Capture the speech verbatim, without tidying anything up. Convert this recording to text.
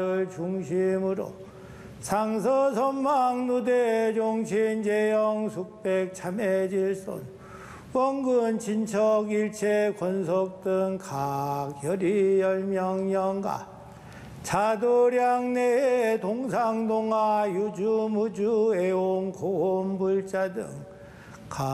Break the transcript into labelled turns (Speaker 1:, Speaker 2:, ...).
Speaker 1: 를 중심으로 상서선망 누대 종신 제영 숙백 참해질손 원근 친척 일체 권속 등 각 혈이 열명령가 자도량 내에 동상동하 유주무주 애옹 고혼불자 등